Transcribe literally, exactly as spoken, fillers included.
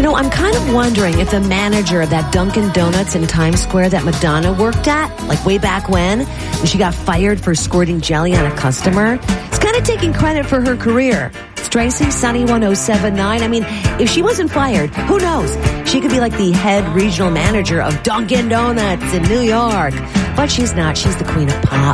know, I'm kind of wondering if the manager of that Dunkin' Donuts in Times Square that Madonna worked at, like way back when, when she got fired for squirting jelly on a customer, is kind of taking credit for her career. It's Tracy, Sunny one oh seven point nine. I mean, if she wasn't fired, who knows? She could be like the head regional manager of Dunkin' Donuts in New York. But she's not. She's the queen of pop.